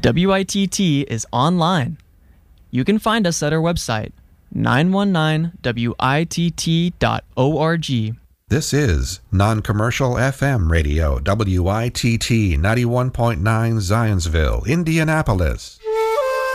WITT is online. You can find us at our website, 919witt.org. This is Non-Commercial FM Radio, WITT 91.9 Zionsville, Indianapolis.